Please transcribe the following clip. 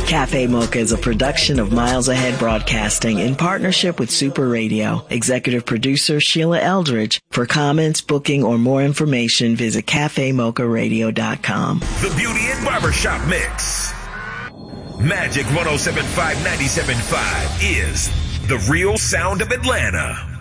Cafe Mocha is a production of Miles Ahead Broadcasting in partnership with Super Radio. Executive producer Sheila Eldridge. For comments, booking, or more information, visit cafemocharadio.com. The Beauty and Barbershop Mix. Magic 107.5, 97.5 is the real sound of Atlanta.